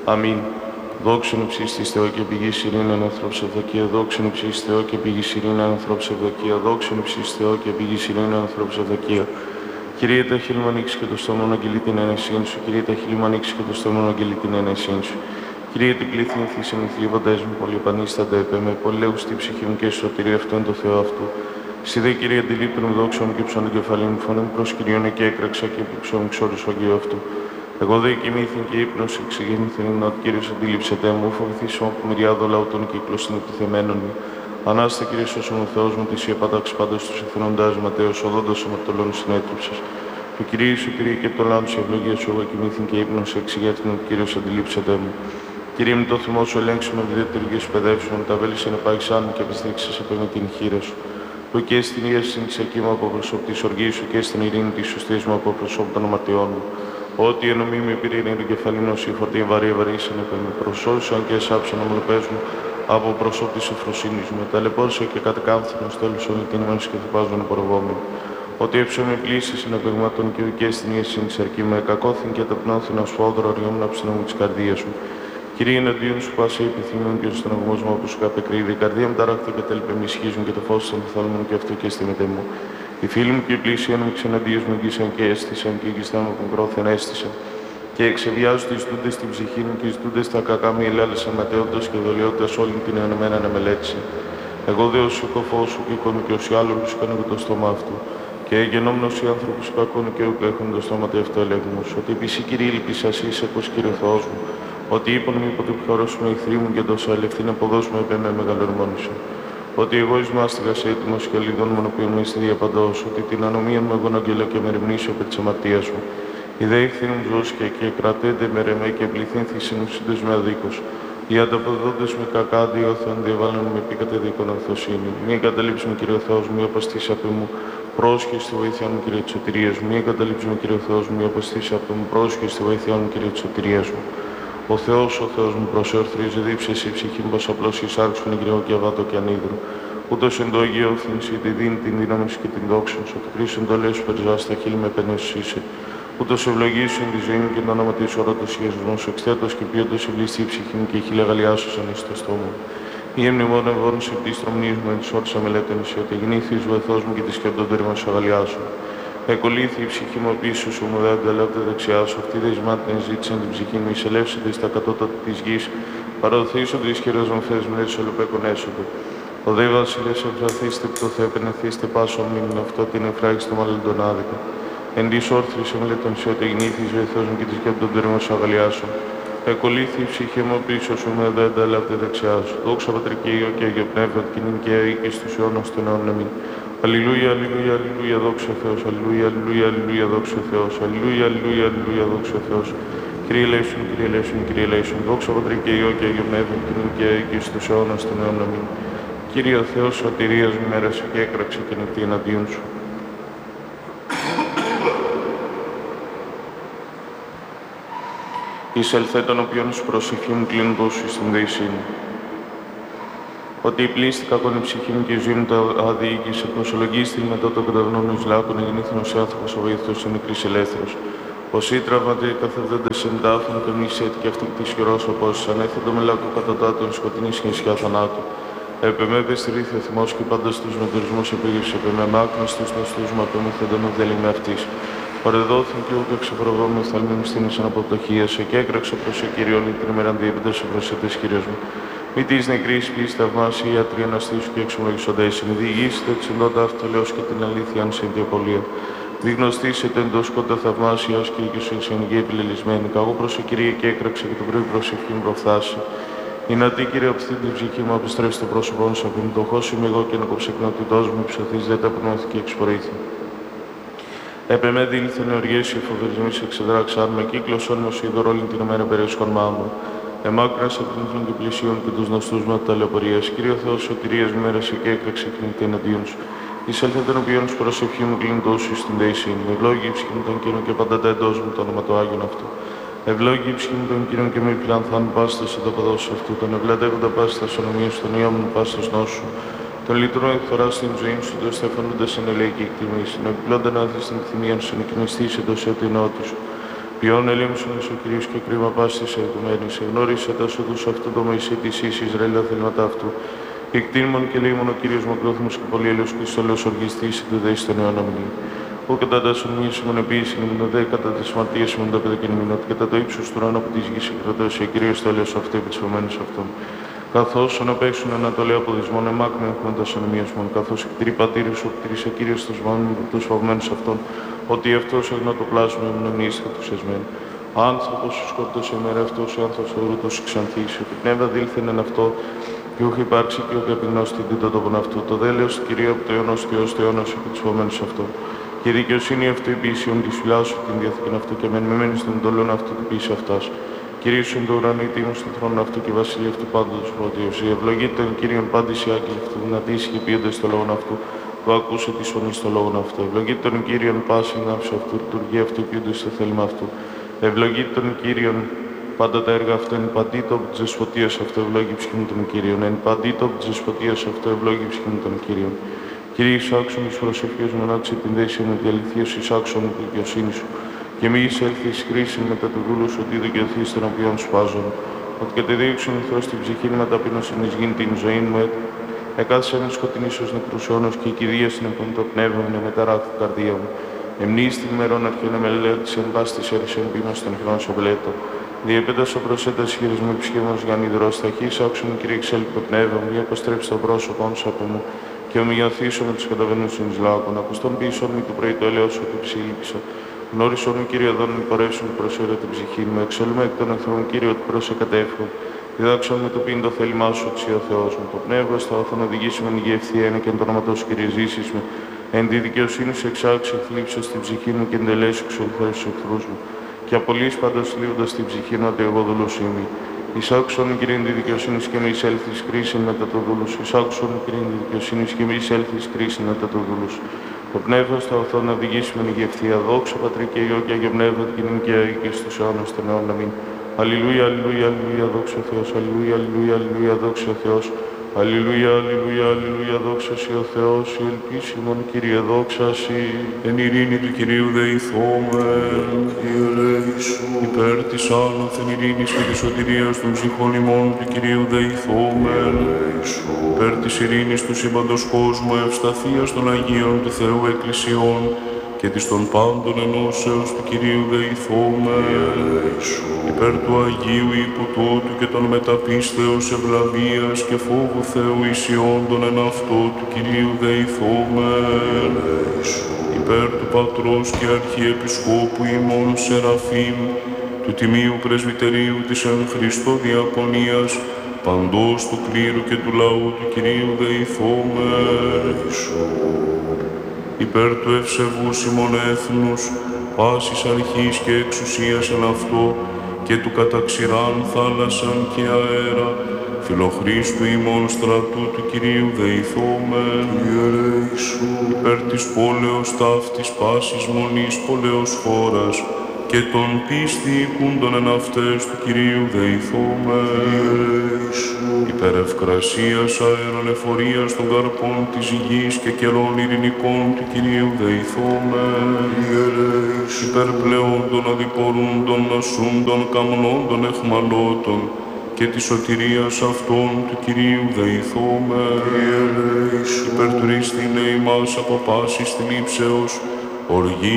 Αμήν. Δόξον υψίστης Θεό και πηγής ειρήνη ανθρώπους ευδοκία. Δόξον υψίστης Θεό και πηγής ειρήνη ανθρώπους ευδοκία. Δόξον υψίστης Θεό και πηγής ειρήνη ανθρώπους ευδοκία. Κύριε, τα χείλη μου ανοίξει και το στόμα μου αγγελεί την ένεσήν σου. Κύριε, τα χείλη μου ανοίξει και το στόμα μου αγγελεί την ένεσήν σου. Κύριε, την πλήθυνη θύσεν οι θλίβοντες μου, πολυεπανίστανται επέ με, πολέου στη ψυχή μου και στη σωτηρία αυτού είναι το Θεό αυτού. Συ δε, Κύριε, αντιλήπτον μου δόξα μου και ψώνει κεφαλή μου, φωνή μου προς Κυριόν και έκραξα και επιψώ μου ξόρους Αγίου αυτού. Εγώ δε κοιμήθην και ύπνος εξηγήνθην, ότι Κύριος αντίληψετε μου, φοβηθήσω από μυριάδο λαού των κύκλων στην επιτεθεμένων μου. Ανάστε, Κύριε, σώσον ο Θεός μου, τη Σία πατάξ πάντως τους ευθυνοντάς Ματέος, οδόντος αμαρτωλών συνέτριψες. Του Κυρίου σου, Κύριε, και το λάμψη ευλογία σου, εγώ κοιμήθην και ύπνος εξηγέθην, ότι Κύριος αντιλήψετε μου. Κύριε, με το θυμό σου ελέγξου με βιδιοτηργία σου παιδεύσου, με τα βέλη σε νεπάξαν μου και επιστρίξεις από με την χείρα σου. Που και στην ίαση της εκεί μου από προσώπου της οργής σου και στην ειρήνη της σωστής μου από προσώπου των αμαρτιών μου. Ό,τι ενωμή με πήρε το κεφαλή μου, η φορτία βαρύσαν επί με προσώσαν και εσάψαν ομολοπές μου από προσώπου της ευφροσύνης μου. Ταλαιπώρησα και κατεκάμφθηνο στέλνους όλη την ημέρα και θυπάζουν απορροβόμενοι. Ότι έψωμε πλήσεις συνεπεγμάτων και ουκέ στην ίαση της αρκή μου, εκακώθην και ταπνώθην ασφόδωρο αριόμουν αψινόμου της καρδίας μου. Κύριε, εναντίον σου πάση επιθυμούν και ο στεναγμός μου όπως σου καπεκρίδει. Η καρδία μου ταράχθη και τέλπε με ισχύζουν και το φως των πεθάλμων και αυτό και στη μετέ μου. Οι φίλοι μου και οι πλήσιοι μου ξεναντίους μου εγγύσαν και έστησαν και εγγυστά μου που πρόθεν έστησαν. Και εξεβιάζουν τις τούντες στην ψυχή μου και οι τούντες τα κακά μου ελάλεσαν ματαιώντας και δολιώντας όλη την ενωμένα να μελέτησαν. Εγώ δε ως οικοφός σου και εικόνου και ως άλλου σου κάνω το στόμα αυτού. Και γενόμενος οι άνθρωποι σου κακόνου και ούκ έχουν το στόμα του αυτό ελέγχος. Ότι επίση Κύριε λυπής ασύς ακούς Κύριε Θεός μου. Ότι είπαν μου υπό του πιχαρώσουμε εχθροί μου και τόσο αλευθύν αποδώσουμε επέ με μεγαλορμόνισο. Ότι εγώ εις μάστιγας έτοιμος και λιδών μονοποιών με στη διαπαντός. Ότι την ανομία μου εγώ να αγγελώ και με ρημνήσω επί της αμαρτίας μου. Η δε ηχθήν μου ζώσκια και κρατέντε με ρεμέ και πληθύνθη συνουσίντες με αδίκος. Οι ανταποδόντες με κακά αντιόθεων διαβάλλουν με πήκατε δίκον αρθοσύνη. Μη εγκαταλείψει με Κύριε Θεός μου, απαστήσει από μου. Πρόσχε στη βοήθεια μου, Κύριε της σωτηρίας μου. Μη εγκαταλείψει με Κύριε Θεός μου, απαστήσει από μου. Πρόσχε στη βοήθεια μου, Κύριε της σωτηρίας μου. Ο Θεός μου προσεορθρίζει δίψες η ψυχή μου πως απλώς εισάρξουν υγραιό και αβάτο και ανίδρο. Ούτως εν το Αγίο Ευθύνση τη δίνει την δύναμη σου και την δόξα σου, ότι κρίσουν το λέει σου περιζά στα χείλη με πένες είσαι. Ούτως ευλογήσουν τη ζωή μου και το όνομα της ορότος Ιησούς σου, εξθέτως και ποιόντως ευλίστη η ψυχή μου και η χείλη αγαλιάσουσαν εις το στόμα μου. Η έμνημόν ευώνουν σε πτήστρο μνήσμου εν της όρτης αμελέτων εσύ, ότι γεννήθη εις βοηθός μου και τη σκέπτον τέρμα σου αγαλιάσουν. Εκολύθη η ψυχή μου πίσω σου, μου δε ανταλέπτε δεξιά σου. Αυτή δε εισμάτινε ζήτησαν την ψυχή μου, εισελεύσετε στα κατώτατα τη γη. Παραδοθήσονται ει χειρός μου θες μου, έτσι ολοπέκον έσοδο. Ο δε βασιλεύς ευθαθήστε που το θε, επενεθήστε πάσο μήνυν αυτό την εφράγιστο μάλλον τον άδικα. Εν τη όρθρη εμελέτων σε ότι γεννήθη βοηθός μου και τη σκέπτον τέρμα σου αγαλιάσου. Εκολύθη η ψυχή μου πίσω σου, μου δε ανταλέπτε δεξιά σου. Δόξα πατρική Υιό και Αγιο Πνεύμα, την και αίκη στου αιώνα των αιώνων αμήν. Αλληλούια, αλληλούια, αλληλούια, δόξα ο Θεός, αλληλούια, αλληλούια, αλληλούια, δόξα ο Θεός, αλληλούια, αλληλούια, αλληλούια, δόξα ο Θεός. Κύριε ελέησον, Κύριε ελέησον, Κύριε ελέησον, δόξα πατρί και Υιό και Αγιο Πνεύμα, και εκεί στους αιώνας των αιώνων αμήν. Κύριε ο Θεός σωτηρίας μου μέρασε και έκραξε και νυχτή εναντίον σου. Εισελθέ των οποίων σου προσευχή μου κλείνουν τόσο στην δεησή μου. Ότι πλήστηκα ακόμη η ψυχή μου και η ζωή μου τα αδιοίκησε, προσολογίστη με τότε καταγνών εις λάκων, γεννήθην ως άνθρωπος ο βοήθος ο μικρής ελεύθερος. Όσοι τραυματίε καθευδέντες εν τάφων, τον ίσιατη και αυτή της χειρός οπόσης, ανέθετο με λάκκο κατατάτων, σκοτεινή σχεσιά θανάτου. Επεμέπε στη ρήθη ο θυμός και πάντα στους μετερισμούς επίγευσε, επεμέ μάκρον στους νοστούς μου, απεμεθέντον ουδέλη με αυτής. Ορεδόθην και ούκ εξεπροβώ με οφθαλμή μου στήνησαν από πτωχία σε και έκραξε προς ο Κυριόν, την ημέρα αντίεπιτος σε προσέτες Κύριος μου. Μη της νεκρής ποιης θαυμάσια οι ιατροί αναστήσου και εξομολογησοντέ. Μη διηγήσετε τη συντόντα αυτολέως και την αλήθεια αν σε διαπολία. Μη γνωστήσετε εντός κόντα θαυμάσια ως και η εξενική επιλελισμένη. Καγώ προς ο Κυρία και έκραξε και το πρωί προσευχή μου προφθάσει. Η νατή Κύριε απευθύνει την ψυχή μου, απεστρέψει το πρόσωπό σου από το χώσι είμαι εγώ και να κοψεκνότητός μου ψωθείς δεν τα πνώθηκε εξπορήθη. Επεμέ δήλθεν οργές οι φοβερισμοί εξεδράξαν με κύκλωσον ως είδωρ όλη την ημέρα περιέσχον μάμου. Εμάκρας από την και πλησίων και τους γνωστούς με ταλαιπωρίας. Κύριε Θεός σωτηρίας μου μέρασε και έκραξε κλείνεται εναντίον σου. Εισέλθε τον οποίον σου προσευχή μου κλείνει τόσο στην δεησή μου. Ευλόγη η ψυχή μου τον Κύριον και πάντα τα εντός μου το όνομα του Άγιον αυτού. Ευλόγη η ψυχή μου τον Κύριον και μη πλανθάν πάστα σε το παδός αυτού. Τον ευλαντεύοντα πάστα στον ομοίο στον ιό μου πάστα νόσου. Τον λυτρό εκφορά στην ζωή σου, το στεφανούντα εν ελέη και εκτιμή. Τον επιπλώντα να δει στην θυμία σου, εκνηστή εντός εωτινότου σου. Ποιόν ελίμψονες ο Κύριος και κρίμα πάσης της ερωτουμένης, εγνώρισε τα σώδους αυτού το Μωυσή της εις Ισραήλ τα θέλματα αυτού. Εκτίμων και λίμων ο Κύριος μακρόθυμος και πολύελος και στόλος οργιστής του δε στον αιώνα μιλή. Ο κατά τα σονμίσιμον επίσης ημουν δε κατά τις μαρτίες ημουν τα παιδοκινημινότ, κατά το ύψος του ουρανού από της γης εκκρατώσει ο Κύριος τέλος αυτού επιτσιωμένος αυτών. Καθώς αναπέξουν ανατολέ από δυσμόν εμάκρυνε έχοντας ανομίας μόνο, καθώς εκτηρεί πατήρις ο κτηρής Κύριος τους φαυμένους αυτών, ότι αυτός εγνώ το πλάσμα εμνομνής θα τους εσμένει. Άνθρωπος σου σκότωσε ημέρα αυτός, ο άνθρωπος ο ρούτος ξανθήσει, ότι πνεύμα δήλθεν εν αυτό, και ούχ υπάρξει και ούχ επιγνώστη την τότοπον αυτού, το δέλεος του Κυρίου από το αιώνος και ως το αιώνος επί τους φαυμένους αυτών. Και η δικαιοσύνη αυτού υπήσιον της φυλάς σου την διαθήκην αυτού και μεν μένει στον εντολών αυτού του πίση αυτάς. Κυρίσον το ουρανό η τίμος στον θρόνο αυτού και βασιλεία αυτού πάντως πρωτίος. Η ευλογή των Κύριων πάντης οι άγγελοι αυτού, δυνατής και ποιόντες στο λόγον αυτού, που ακούσε τη φωνή στο λόγον αυτού. Ευλογή των Κύριων πάση ναύση αυτού, λειτουργία αυτού ποιόντες στο θέλημα αυτού. Ευλογή των Κύριων πάντα τα έργα αυτού, εν παντήτω από της δεσποτείας αυτού, ευλόγη ψυχήν των Κύριων. Εν παντήτω από της δεσποτείας αυτού, ευλόγη ψυχήν των Κύριων. Κύριε, εισάξον εις προσευχής μου, ανάξε την δέση μου, τη αληθεία σου, εισάξον μου τη δικαιοσύνη σου. Και μη εισέλθει εις κρίση μετά του δούλου σου, ότι δικαιωθείς των οποίων σπάζων. Ότι κατεδίωξον ηθρός την ψυχή με ταπείνωσιν εις γην την ζωή μου, εκάθισε με σκοτεινής ως νεκρούς αιώνος και η κηδεία συνεπών το πνεύμα μου, μεταράχθη καρδία μου. Εμνείς την ημερών αρχαίων εμελέτης, εν πάση της αίρης εν πείνος των χρονών σομπλέτο. Διεπέτασο προσέτας χείρις μου ψυχήμος για νηδρός, ταχύς άξου μου Κύριε εξέλιπτο το πνεύμα μου, για αποστρέψει το πρόσωπό σου από μου. Και ομοιωθήσω με τους καταβαίνουσιν εις λάκων, ακουστών ποιησόν μη του πρωί το έλεος σου του ψήλυψα. Γνώρισον μου Κύριε Αδόν, μη πορεύσουν προσέρω την ψυχή μου, εξολούμε εκ των εχθρών Κύριε ότι πρόσω κατεύχω. Διδάξον με το πίν το θέλημά σου, ότι ο Θεός μου. Το πνεύμα στα όθω να οδηγήσει με η ευθεία είναι και εν το όνομα του Κύριε ζήσεις με. Εν τη δικαιοσύνη σου εξάξω θλίψω στην ψυχή μου και εντελέσου εξολθρές στους εχθρούς μου. Και απολύς πάντως θλίβοντας την ψυχή μου ότι εγώ δούλος είμαι. Εισάξον Κύριε τη δικαιοσύνη και μη εισέλθεις κρίση μετά το δούλου σου. Εισάξον Κύριε τη δικαιοσύνη και μη εισέλθεις κρίση μετά το δούλου σου. Το πνεύμα στα οθό να οδηγήσει με η ευθεία. Δόξα Πατρί και Υιό και Αγιο Πνεύμα την και στους αιώνας των αιώνων. Αμήν. Αλληλούια, αλληλούια, αλληλούια, δόξα ο Θεός. Αλληλούια, αλληλούια, αλληλούια, δόξα ο Θεός. Αλληλούια, αλληλούια, αλληλούια, δόξα σοι ο Θεός. Η ελπίσιμον Κύριε, δόξα σοι. Εν ειρήνη του Κυρίου δεηθόμεν. Υπέρ της άνωθεν ειρήνης και της σωτηρίας των ψυχών ημών του Κυρίου δεηθόμεν. Υπέρ της ειρήνης του σύμπαντος κόσμου, ευσταθίας των Αγίων του Θεού Εκκλησιών και της των πάντων ενώσεως του Κυρίου δεηθόμεν. Υπέρ του Αγίου Υποτότου και των μεταπίστεως ευλαβίας και φόβου Θεού ισιόντων εν αυτό του Κυρίου δεηθόμεν. Υπέρ του Πατρός και Αρχιεπισκόπου ημών Σεραφείμ, του Τιμίου Πρεσβυτερίου της εν Χριστώ Διακονίας, παντός του κλήρου και του λαού του Κυρίου δεηθόμεν. Υπέρ του ευσεβούς ημών έθνους, πάσης αρχής και εξουσίας εν αυτό, και του καταξηράν θάλασσαν και αέρα, φιλοχρίστου ημών στρατού του Κυρίου δεηθόμεν. Υπέρ της πόλεως ταύτης πάσης μονής πόλεως χώρας, και των πίστη οικούντων εν αυτές του Κυρίου δεηθόμεν. Υπέρ ευκρασίας αέρων εφορίας των καρπών της γης και καιρών ειρηνικών του Κυρίου δεηθόμεν. Υπέρ πλέον των αδιπορούντων νοσούντων καμνόντων εχμαλώτων και της σωτηρίας αυτών του Κυρίου δεηθόμεν. Υπέρ του ρίστηνε ημάς από πάσης θλίψεως, οργή